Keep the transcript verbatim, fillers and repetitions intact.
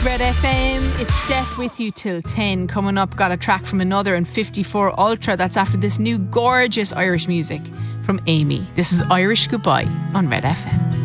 Red F M, it's Steph with you till ten. Coming up, got a track from Another and fifty-four Ultra. That's after this new gorgeous Irish music from Amy. This is Irish Goodbye on Red F M.